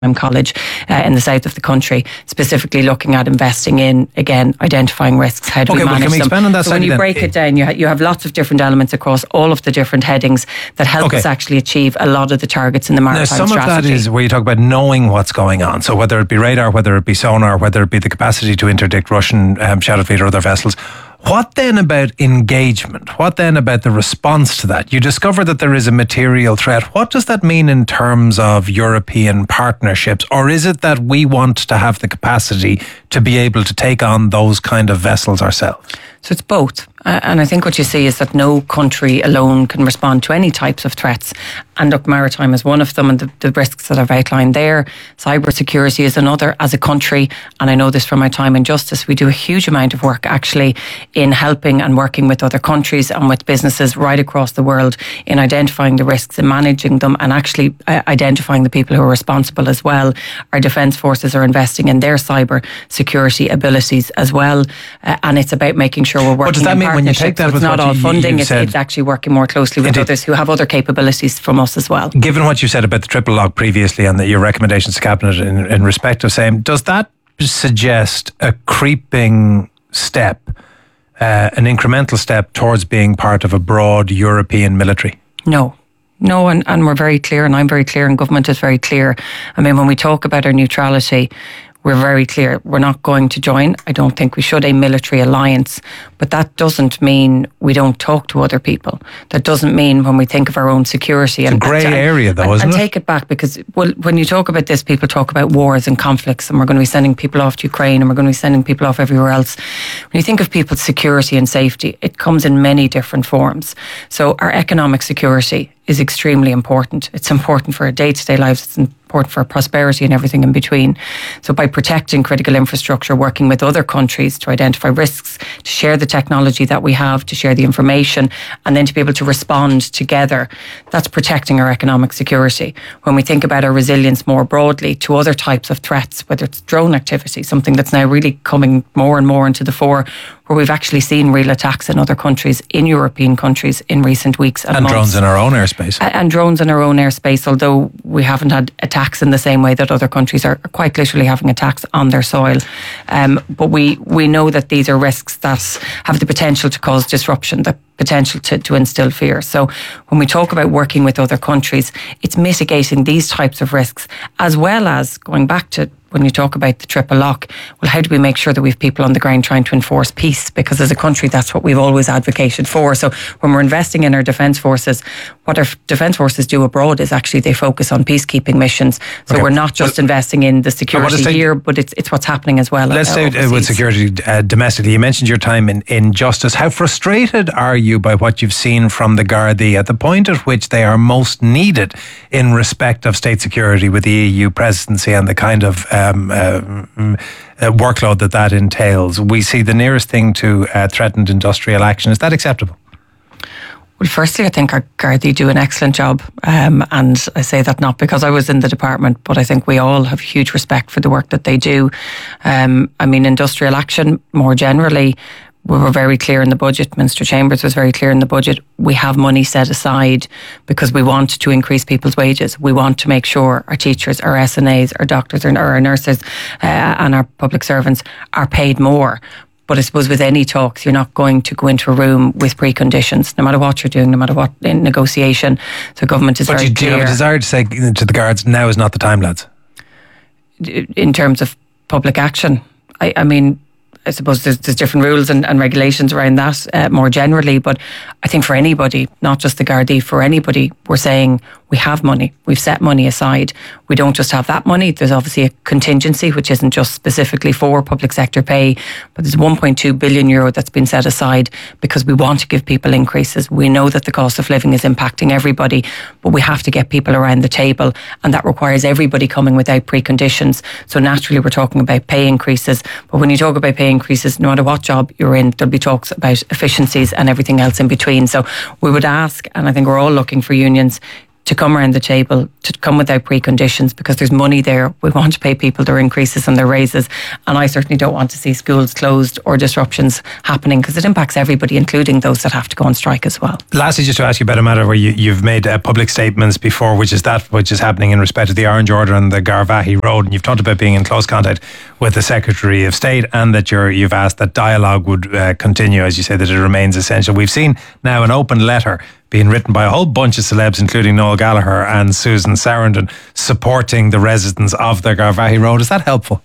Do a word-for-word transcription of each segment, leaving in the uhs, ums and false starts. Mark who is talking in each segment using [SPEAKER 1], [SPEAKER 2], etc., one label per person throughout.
[SPEAKER 1] College uh, in the south of the country, specifically looking at investing in, again, identifying risks. How do
[SPEAKER 2] okay,
[SPEAKER 1] we manage
[SPEAKER 2] well, can we
[SPEAKER 1] them?
[SPEAKER 2] expand on that
[SPEAKER 1] so when you
[SPEAKER 2] then?
[SPEAKER 1] break it down, you, ha- you have lots of different elements across all of the different headings that help
[SPEAKER 2] okay.
[SPEAKER 1] us actually achieve a lot of the targets in the maritime
[SPEAKER 2] now, some
[SPEAKER 1] strategy.
[SPEAKER 2] of that is where you talk about knowing what's going on. So whether it be radar, whether it be sonar, whether it be the capacity to interdict Russian um, shadow fleet or other vessels. What then about engagement? What then about the response to that? You discover that there is a material threat. What does that mean in terms of European partnerships? Or is it that we want to have the capacity to be able to take on those kind of vessels ourselves?
[SPEAKER 1] So it's both. Uh, and I think what you see is that no country alone can respond to any types of threats. And look, maritime is one of them, and the, the risks that I've outlined there. Cyber security is another. As a country, and I know this from my time in Justice, we do a huge amount of work actually in helping and working with other countries and with businesses right across the world in identifying the risks and managing them, and actually uh, identifying the people who are responsible as well. Our defence forces are investing in their cyber security abilities as well. Uh, and it's about making sure we're working.
[SPEAKER 2] What does that mean when you take that
[SPEAKER 1] so
[SPEAKER 2] with
[SPEAKER 1] it's not
[SPEAKER 2] what
[SPEAKER 1] all
[SPEAKER 2] you,
[SPEAKER 1] funding,
[SPEAKER 2] you
[SPEAKER 1] it's,
[SPEAKER 2] said,
[SPEAKER 1] it's actually working more closely with
[SPEAKER 2] indeed.
[SPEAKER 1] others who have other capabilities from us as well.
[SPEAKER 2] Given what you said about the triple lock previously and the, your recommendations to Cabinet in, in respect of same, does that suggest a creeping step, uh, an incremental step towards being part of a broad European military?
[SPEAKER 1] No. No, and, and we're very clear, and I'm very clear, and government is very clear. I mean, when we talk about our neutrality, we're very clear. We're not going to join. I don't think we should a military alliance, but that doesn't mean we don't talk to other people. That doesn't mean when we think of our own security.
[SPEAKER 2] It's
[SPEAKER 1] and,
[SPEAKER 2] a grey
[SPEAKER 1] and,
[SPEAKER 2] area though,
[SPEAKER 1] and,
[SPEAKER 2] isn't
[SPEAKER 1] and
[SPEAKER 2] it?
[SPEAKER 1] And take it back, because well, when you talk about this, people talk about wars and conflicts, and we're going to be sending people off to Ukraine, and we're going to be sending people off everywhere else. When you think of people's security and safety, it comes in many different forms. So our economic security is extremely important. It's important for our day-to-day lives. It's important for our prosperity and everything in between. So by protecting critical infrastructure, working with other countries to identify risks, to share the technology that we have, to share the information, and then to be able to respond together, that's protecting our economic security. When we think about our resilience more broadly to other types of threats, whether it's drone activity, something that's now really coming more and more into the fore, where we've actually seen real attacks in other countries, in European countries, in recent weeks and,
[SPEAKER 2] and
[SPEAKER 1] months.
[SPEAKER 2] drones in our own airspace.
[SPEAKER 1] And, and drones in our own airspace, although we haven't had attacks in the same way that other countries are quite literally having attacks on their soil. Um, but we, we know that these are risks that have the potential to cause disruption, the potential to, to instill fear. So when we talk about working with other countries, it's mitigating these types of risks, as well as going back to when you talk about the triple lock, well, how do we make sure that we have people on the ground trying to enforce peace? Because as a country, that's what we've always advocated for. So when we're investing in our defence forces, what our defence forces do abroad is actually they focus on peacekeeping missions. So
[SPEAKER 2] okay.
[SPEAKER 1] we're not just well, investing in the security here, but it's it's what's happening as well.
[SPEAKER 2] Let's say uh, with security uh, domestically, you mentioned your time in, in Justice. How frustrated are you by what you've seen from the Gardaí at the point at which they are most needed in respect of state security with the E U presidency and the kind of Um, uh, uh, workload that that entails? We see the nearest thing to uh, threatened industrial action. Is that acceptable?
[SPEAKER 1] Well, firstly, I think our Gardaí do an excellent job. Um, and I say that not because I was in the department, but I think we all have huge respect for the work that they do. Um, I mean, industrial action more generally, we were very clear in the budget. Minister Chambers was very clear in the budget. We have money set aside because we want to increase people's wages. We want to make sure our teachers, our S N As, our doctors, or our nurses uh, and our public servants are paid more. But I suppose with any talks, you're not going to go into a room with preconditions, no matter what you're doing, no matter what in negotiation. So government is
[SPEAKER 2] but
[SPEAKER 1] very
[SPEAKER 2] you,
[SPEAKER 1] clear.
[SPEAKER 2] Do you have a desire to say to the guards, now is not the time, lads?
[SPEAKER 1] In terms of public action, I, I mean, I suppose there's, there's different rules and, and regulations around that uh, more generally, but I think for anybody, not just the Gardaí, for anybody, we're saying we have money, we've set money aside. We don't just have that money. There's obviously a contingency, which isn't just specifically for public sector pay, but there's one point two billion euro that's been set aside because we want to give people increases. We know that the cost of living is impacting everybody, but we have to get people around the table, and that requires everybody coming without preconditions. So naturally, we're talking about pay increases, but when you talk about pay increases, no matter what job you're in, there'll be talks about efficiencies and everything else in between. So we would ask, and I think we're all looking for unions, to come around the table, to come without preconditions, because there's money there. We want to pay people their increases and their raises. And I certainly don't want to see schools closed or disruptions happening, because it impacts everybody, including those that have to go on strike as well.
[SPEAKER 2] Lastly, just to ask you about a matter where you, you've made uh, public statements before, which is that which is happening in respect to the Orange Order and the Garvaghey Road. And you've talked about being in close contact with the Secretary of State, and that you're, you've asked that dialogue would uh, continue, as you say, that it remains essential. We've seen now an open letter being written by a whole bunch of celebs, including Noel Gallagher and Susan Sarandon, supporting the residents of the Garvaghey Road. Is that helpful?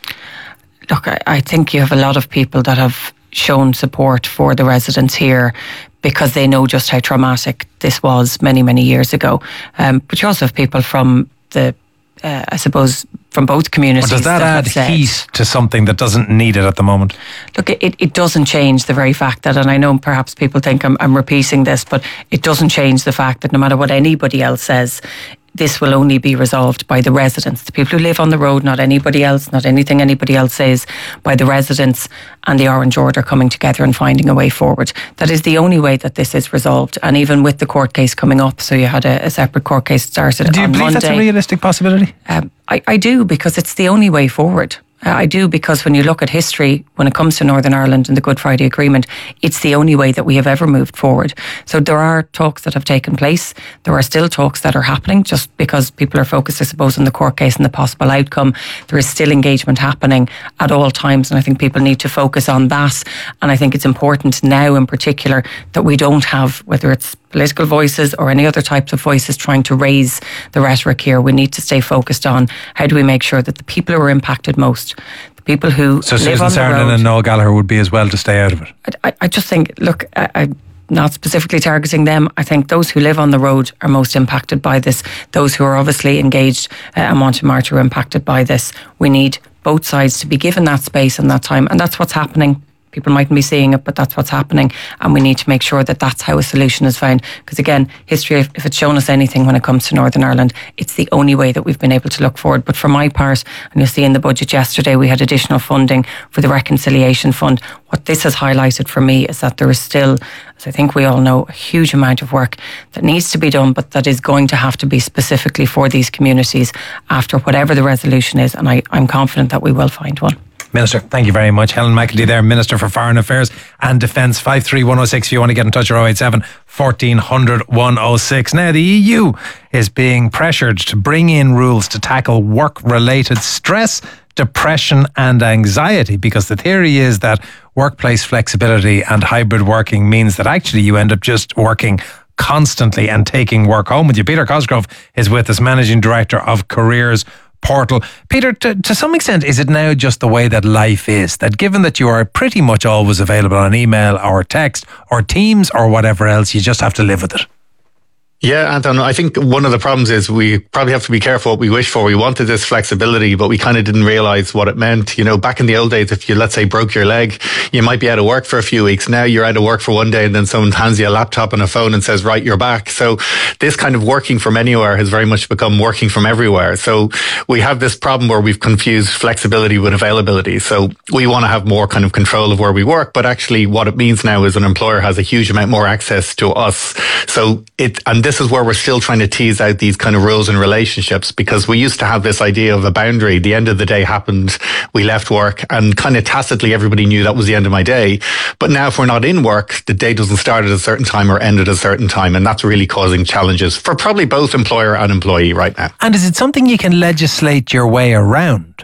[SPEAKER 1] Look, I, I think you have a lot of people that have shown support for the residents here because they know just how traumatic this was many, many years ago. Um, but you also have people from the, uh, I suppose, from both communities.
[SPEAKER 2] But does that, that add
[SPEAKER 1] said,
[SPEAKER 2] heat to something that doesn't need it at the moment?
[SPEAKER 1] Look, it, it doesn't change the very fact that, and I know perhaps people think I'm, I'm repeating this, but it doesn't change the fact that no matter what anybody else says, this will only be resolved by the residents, the people who live on the road, not anybody else, not anything anybody else says, by the residents and the Orange Order coming together and finding a way forward. That is the only way that this is resolved. And even with the court case coming up, so you had a, a separate court case started
[SPEAKER 2] Do you
[SPEAKER 1] on
[SPEAKER 2] believe
[SPEAKER 1] Monday.
[SPEAKER 2] That's a realistic possibility?
[SPEAKER 1] Um, I, I do, because it's the only way forward. I do, because when you look at history, when it comes to Northern Ireland and the Good Friday Agreement, it's the only way that we have ever moved forward. So there are talks that have taken place. There are still talks that are happening, just because people are focused, I suppose, on the court case and the possible outcome. There is still engagement happening at all times, and I think people need to focus on that. And I think it's important now in particular that we don't have, whether it's political voices or any other types of voices trying to raise the rhetoric here. We need to stay focused on how do we make sure that the people who are impacted most, the people who
[SPEAKER 2] so
[SPEAKER 1] live
[SPEAKER 2] Susan
[SPEAKER 1] on the
[SPEAKER 2] Sarandon
[SPEAKER 1] road,
[SPEAKER 2] and Noel Gallagher would be as well to stay out of it.
[SPEAKER 1] I, I just think, look, I, I'm not specifically targeting them. I think those who live on the road are most impacted by this. Those who are obviously engaged uh, and want to march are impacted by this. We need both sides to be given that space and that time, and that's what's happening. People mightn't be seeing it, but that's what's happening. And we need to make sure that that's how a solution is found. Because again, history, if it's shown us anything when it comes to Northern Ireland, it's the only way that we've been able to look forward. But for my part, and you'll see in the budget yesterday, we had additional funding for the Reconciliation Fund. What this has highlighted for me is that there is still, as I think we all know, a huge amount of work that needs to be done, but that is going to have to be specifically for these communities after whatever the resolution is. And I, I'm confident that we will find one.
[SPEAKER 2] Minister, thank you very much. Helen McEntee there, Minister for Foreign Affairs and Defence. five three one oh six if you want to get in touch, or oh eight seven, fourteen hundred, one oh six. Now, the E U is being pressured to bring in rules to tackle work-related stress, depression and anxiety, because the theory is that workplace flexibility and hybrid working means that actually you end up just working constantly and taking work home with you. Peter Cosgrove is with us, Managing Director of Careers Portal. Peter, to, to some extent, is it now just the way that life is, that given that you are pretty much always available on email or text or Teams or whatever else, you just have to live with it?
[SPEAKER 3] Yeah, Anton, I think one of the problems is we probably have to be careful what we wish for. We wanted this flexibility, but we kind of didn't realize what it meant. You know, back in the old days, if you, let's say, broke your leg, you might be out of work for a few weeks. Now you're out of work for one day and then someone hands you a laptop and a phone and says, right, you're back. So this kind of working from anywhere has very much become working from everywhere. So we have this problem where we've confused flexibility with availability. So we want to have more kind of control of where we work, but actually what it means now is an employer has a huge amount more access to us. So it, and this This is where we're still trying to tease out these kind of rules and relationships, because we used to have this idea of a boundary. The end of the day happened, we left work, and kind of tacitly everybody knew that was the end of my day. But now if we're not in work, the day doesn't start at a certain time or end at a certain time, and that's really causing challenges for probably both employer and employee right now.
[SPEAKER 2] And is it something you can legislate your way around?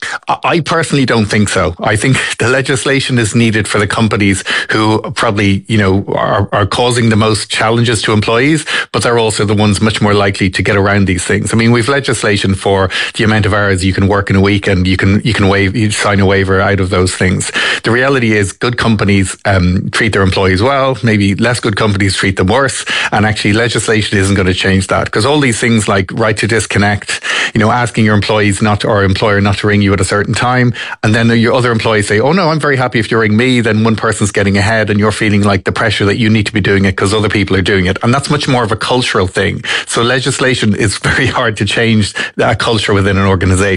[SPEAKER 3] I personally don't think so. I think the legislation is needed for the companies who probably, you know, are, are causing the most challenges to employees, but they're also the ones much more likely to get around these things. I mean, we've legislation for the amount of hours you can work in a week, and you can you can waive, you sign a waiver out of those things. The reality is good companies um, treat their employees well, maybe less good companies treat them worse, and actually legislation isn't going to change that, because all these things like right to disconnect, you know, asking your employees not to, or employer not to ring you at a certain time, and then your other employees say, oh no, I'm very happy if you ring me, then one person's getting ahead and you're feeling like the pressure that you need to be doing it because other people are doing it. And that's much more of a cultural thing. So legislation is very hard to change that culture within an organisation.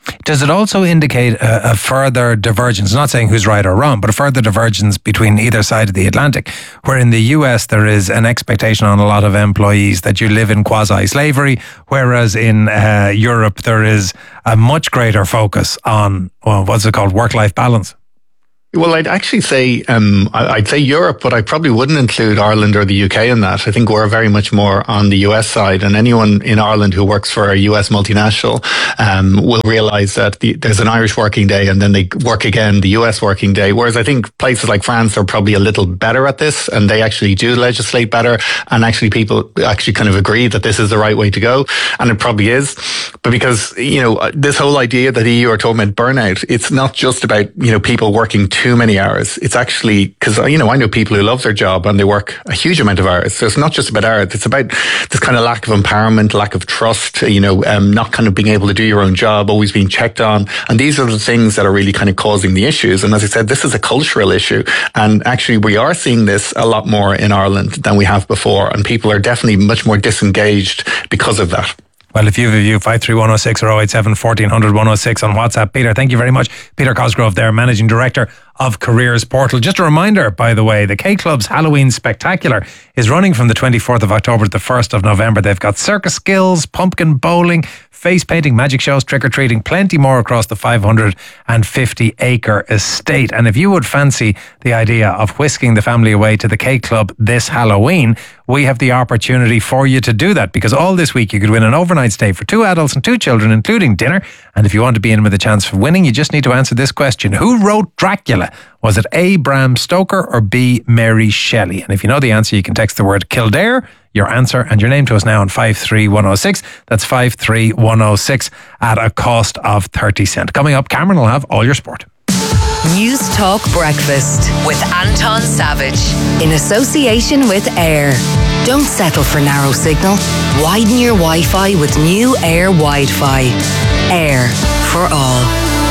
[SPEAKER 2] Does it also indicate a, a further divergence, not saying who's right or wrong, but a further divergence between either side of the Atlantic, where in the U S there is an expectation on a lot of employees that you live in quasi-slavery, whereas in uh, Europe there is a much greater focus on, well, what's it called, work-life balance?
[SPEAKER 3] Well, I'd actually say, um, I'd say Europe, but I probably wouldn't include Ireland or the U K in that. I think we're very much more on the U S side, and anyone in Ireland who works for a U S multinational um, will realise that the, there's an Irish working day and then they work again the U S working day. Whereas I think places like France are probably a little better at this, and they actually do legislate better, and actually people actually kind of agree that this is the right way to go, and it probably is. But because, you know, this whole idea that E U are talking about burnout, it's not just about, you know, people working too too many hours. It's actually, because, you know, I know people who love their job and they work a huge amount of hours. So it's not just about hours. It's about this kind of lack of empowerment, lack of trust, you know, um, not kind of being able to do your own job, always being checked on. And these are the things that are really kind of causing the issues. And as I said, this is a cultural issue. And actually, we are seeing this a lot more in Ireland than we have before. And people are definitely much more disengaged because of that.
[SPEAKER 2] Well, if you have a view, five three one oh six or oh eight seven, fourteen hundred, one oh six on WhatsApp. Peter, thank you very much. Peter Cosgrove there, Managing Director of Careers Portal. Just a reminder, by the way, the K Club's Halloween Spectacular is running from the twenty-fourth of October to the first of November. They've got circus skills, pumpkin bowling, face painting, magic shows, trick-or-treating, plenty more across the five hundred fifty acre estate. And if you would fancy the idea of whisking the family away to the K Club this Halloween, we have the opportunity for you to do that, because all this week you could win an overnight stay for two adults and two children, including dinner. And if you want to be in with a chance for winning, you just need to answer this question. Who wrote Dracula? Was it A, Bram Stoker, or B, Mary Shelley? And if you know the answer, you can text the word Kildare, your answer and your name to us now on five three one oh six. That's five three one oh six at a cost of thirty cents. Coming up, Cameron will have all your sport.
[SPEAKER 4] News Talk Breakfast with Anton Savage in association with Air. Don't settle for narrow signal. Widen your Wi-Fi with new Air Wi-Fi. Air for all.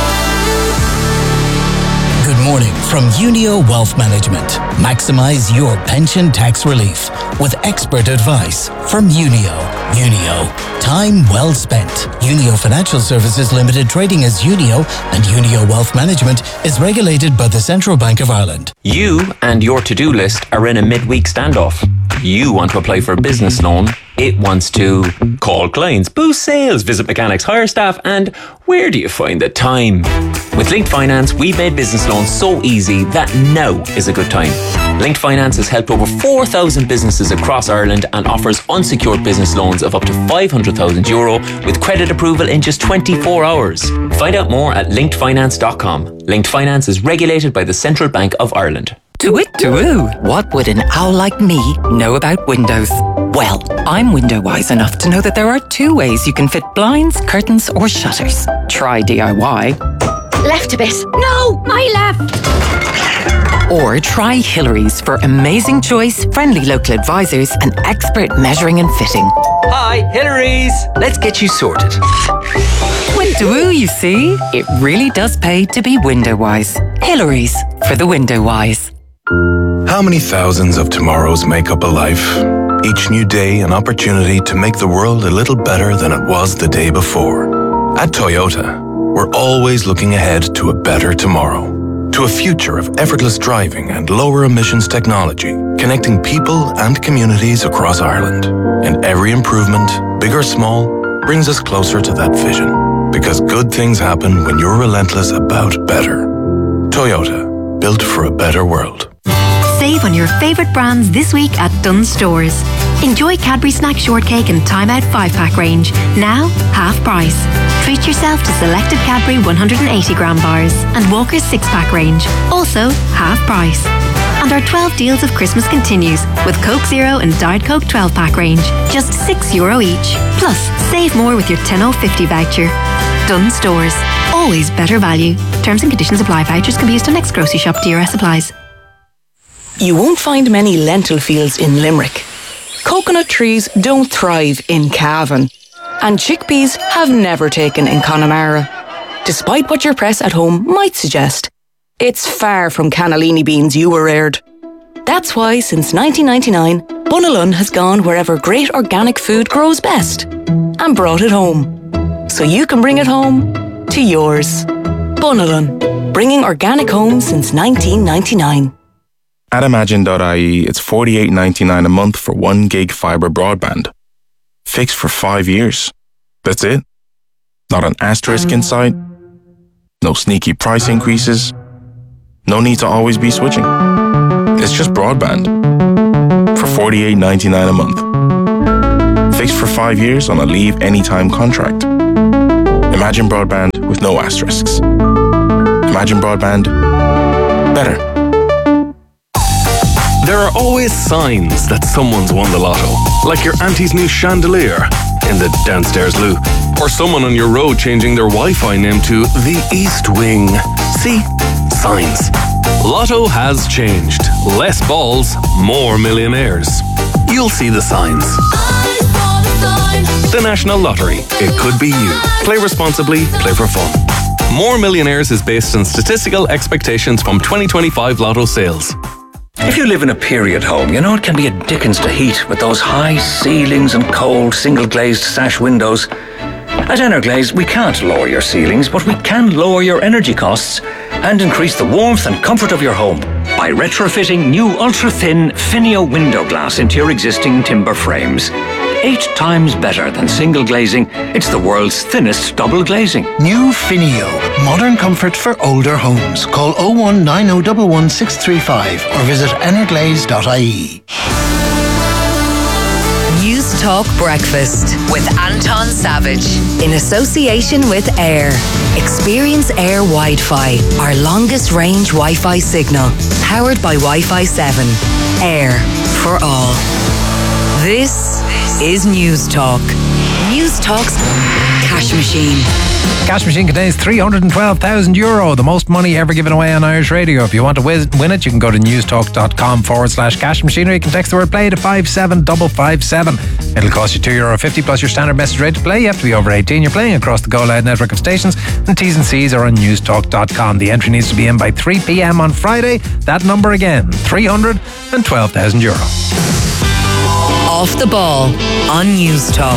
[SPEAKER 5] Good morning from Unio Wealth Management. Maximize your pension tax relief with expert advice from Unio. Unio. Time well spent. Unio Financial Services Limited, trading as Unio, and Unio Wealth Management is regulated by the Central Bank of Ireland.
[SPEAKER 6] You and your to-do list are in a midweek standoff. You want to apply for a business loan. It wants to call clients, boost sales, visit mechanics, hire staff, and where do you find the time? With Linked Finance, we've made business loans so easy that now is a good time. Linked Finance has helped over four thousand businesses across Ireland and offers unsecured business loans of up to five hundred thousand euro with credit approval in just twenty-four hours. Find out more at linked finance dot com. Linked Finance is regulated by the Central Bank of Ireland.
[SPEAKER 4] Do it, do What would an owl like me know about windows? Well, I'm window wise enough to know that there are two ways you can fit blinds, curtains, or shutters. Try D I Y.
[SPEAKER 7] Left a bit. No, I left.
[SPEAKER 4] Or try Hillary's for amazing choice, friendly local advisors, and expert measuring and fitting.
[SPEAKER 8] Hi, Hillary's. Let's get you sorted.
[SPEAKER 4] Window, you see? It really does pay to be window wise. Hillary's for the window wise.
[SPEAKER 9] How many thousands of tomorrows make up a life? Each new day an opportunity to make the world a little better than it was the day before. At Toyota, we're always looking ahead to a better tomorrow, to a future of effortless driving and lower emissions technology, connecting people and communities across Ireland. And every improvement, big or small, brings us closer to that vision. Because good things happen when you're relentless about better. Toyota, built for a better world.
[SPEAKER 10] Save on your favourite brands this week at Dunnes Stores. Enjoy Cadbury Snack Shortcake and Time Out five pack range, now half price. Treat yourself to selected Cadbury one hundred eighty gram bars and Walker's six pack range, also half price. And our twelve deals of Christmas continues with Coke Zero and Diet Coke twelve pack range, just six euro each. Plus, save more with your ten oh fifty voucher. Dunnes Stores, always better value. Terms and conditions apply. Vouchers can be used on next grocery shop. D R S applies.
[SPEAKER 4] You won't find many lentil fields in Limerick. Coconut trees don't thrive in Cavan. And chickpeas have never taken in Connemara. Despite what your press at home might suggest, it's far from cannellini beans you were reared. That's why since nineteen ninety-nine, Bunalun has gone wherever great organic food grows best and brought it home. So you can bring it home to yours. Bunnellan, bringing organic home since nineteen ninety-nine.
[SPEAKER 11] At Imagine dot I E, it's forty-eight ninety-nine a month for one gig fibre broadband. Fixed for five years. That's it. Not an asterisk in sight. No sneaky price increases. No need to always be switching. It's just broadband. For forty-eight ninety-nine a month. Fixed for five years on a leave anytime contract. Imagine broadband with no asterisks. Imagine broadband. Better.
[SPEAKER 12] There are always signs that someone's won the lotto. Like your auntie's new chandelier in the downstairs loo. Or someone on your road changing their Wi-Fi name to the East Wing. See? Signs. Lotto has changed. Less balls, more millionaires. You'll see the signs. The National Lottery. It could be you. Play responsibly, play for fun. More Millionaires is based on statistical expectations from twenty twenty-five Lotto sales.
[SPEAKER 13] If you live in a period home, you know it can be a dickens to heat with those high ceilings and cold single-glazed sash windows. At Energlaze, we can't lower your ceilings, but we can lower your energy costs and increase the warmth and comfort of your home by retrofitting new ultra-thin Finio window glass into your existing timber frames. Eight times better than single glazing, it's the world's thinnest double glazing.
[SPEAKER 14] New Finio, modern comfort for older homes. Call oh one nine oh one one six three five or visit energlaze dot I E.
[SPEAKER 15] News Talk Breakfast with Anton Savage in association with Air. Experience Air Wi-Fi, our longest range Wi-Fi signal, powered by Wi-Fi seven. Air for all. This is News Talk. News Talk's Cash Machine.
[SPEAKER 2] Cash Machine contains three hundred twelve thousand euro, the most money ever given away on Irish radio. If you want to win it, you can go to newstalk.com forward slash cash machine, or you can text the word play to five seven five five seven. It'll cost you two euro fifty plus your standard message rate to play. You have to be over eighteen. You're playing across the Go Loud network of stations, and T's and C's are on newstalk dot com. The entry needs to be in by three p.m. on Friday. That number again, three hundred twelve thousand euro.
[SPEAKER 15] Off the Ball on News Talk.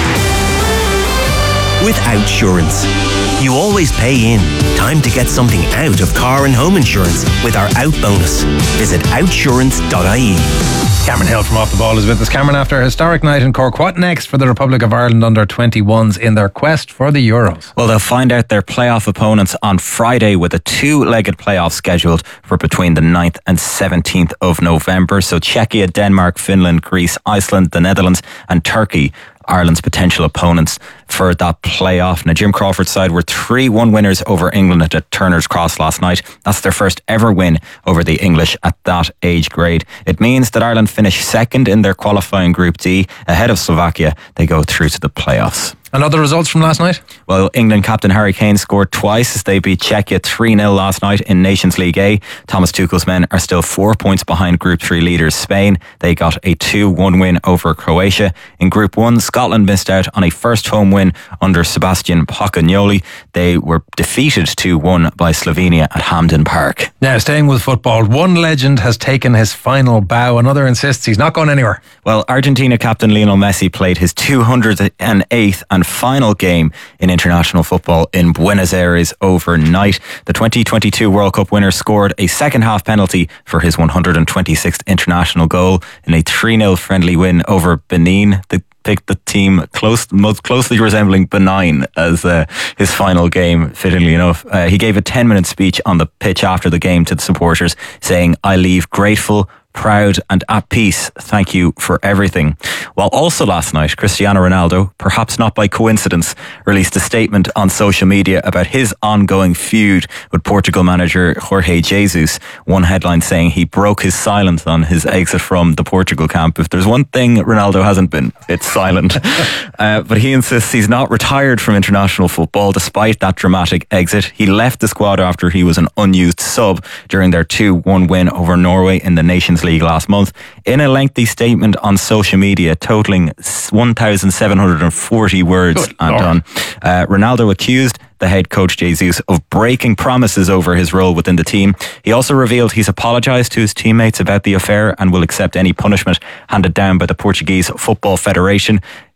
[SPEAKER 16] With Outsurance, you always pay in. Time to get something out of car and home insurance with our Out bonus. Visit outsurance dot I E.
[SPEAKER 2] Cameron Hill from Off the Ball is with us. Cameron, after a historic night in Cork, what next for the Republic of Ireland under twenty-ones in their quest for the Euros?
[SPEAKER 17] Well, they'll find out their playoff opponents on Friday with a two-legged playoff scheduled for between the ninth and seventeenth of November. So Czechia, Denmark, Finland, Greece, Iceland, the Netherlands and Turkey, Ireland's potential opponents for that playoff. Now, Jim Crawford's side were three one winners over England at Turner's Cross last night. That's their first ever win over the English at that age grade. It means that Ireland finish second in their qualifying Group D ahead of Slovakia. They go through to the playoffs.
[SPEAKER 2] And other results from last night?
[SPEAKER 17] Well, England captain Harry Kane scored twice as they beat Czechia three nil last night in Nations League A. Thomas Tuchel's men are still four points behind Group three leaders Spain. They got a two one win over Croatia. In Group one, Scotland missed out on a first home win under Sebastian Pocagnoli. They were defeated two one by Slovenia at Hampden Park.
[SPEAKER 2] Now, staying with football, one legend has taken his final bow. Another insists he's not going anywhere.
[SPEAKER 17] Well, Argentina captain Lionel Messi played his two hundred eighth and final game in international football in Buenos Aires overnight. The twenty twenty-two World Cup winner scored a second half penalty for his one hundred twenty-sixth international goal in a three nil friendly win over Benin. The picked the team close, most closely resembling Benin as uh, his final game, fittingly enough. Uh, he gave a ten minute speech on the pitch after the game to the supporters, saying, "I leave grateful, proud and at peace. Thank you for everything." While also last night, Cristiano Ronaldo, perhaps not by coincidence, released a statement on social media about his ongoing feud with Portugal manager Jorge Jesus. One headline saying he broke his silence on his exit from the Portugal camp. If there's one thing Ronaldo hasn't been, it's silent. uh, but he insists he's not retired from international football despite that dramatic exit. He left the squad after he was an unused sub during their two one win over Norway in the Nations League last month. In a lengthy statement on social media totaling one thousand seven hundred forty words, Good Anton, uh, Ronaldo accused the head coach Jesus of breaking promises over his role within the team. He also revealed he's apologised to his teammates about the affair and will accept any punishment handed down by the Portuguese Football Federation.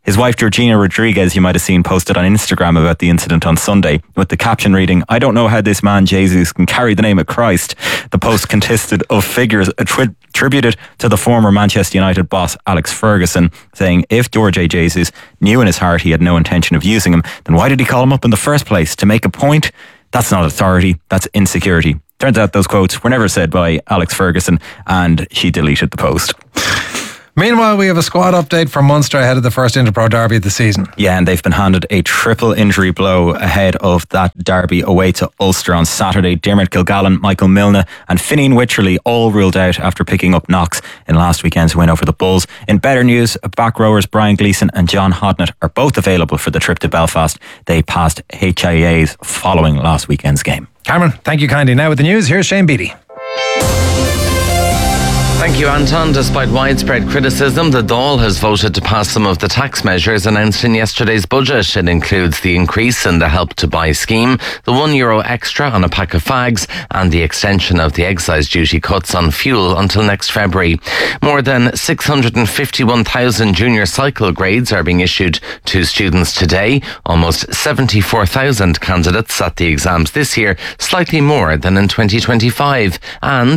[SPEAKER 17] His wife Georgina Rodriguez, you might have seen, posted on Instagram about the incident on Sunday with the caption reading, "I don't know how this man Jesus can carry the name of Christ." The post consisted of figures attri- attributed to the former Manchester United boss Alex Ferguson, saying if George A. Jesus knew in his heart he had no intention of using him, then why did he call him up in the first place? To make a point? That's not authority, that's insecurity. Turns out those quotes were never said by Alex Ferguson, and she deleted the post.
[SPEAKER 2] Meanwhile, we have a squad update from Munster ahead of the first Interpro derby of the season.
[SPEAKER 17] Yeah, and they've been handed a triple injury blow ahead of that derby away to Ulster on Saturday. Dermot Kilgallen, Michael Milne and Finian Wycherley all ruled out after picking up knocks in last weekend's win over the Bulls. In better news, back rowers Brian Gleeson and John Hodnett are both available for the trip to Belfast. They passed H I A As following last weekend's game.
[SPEAKER 2] Cameron, thank you kindly. Now with the news, here's Shane Beattie.
[SPEAKER 18] Thank you, Anton. Despite widespread criticism, the Dáil has voted to pass some of the tax measures announced in yesterday's budget. It includes the increase in the Help to Buy scheme, the one euro extra on a pack of fags, and the extension of the excise duty cuts on fuel until next February. More than six hundred fifty-one thousand junior cycle grades are being issued to students today. Almost seventy-four thousand candidates sat the exams this year, slightly more than in twenty twenty-five. And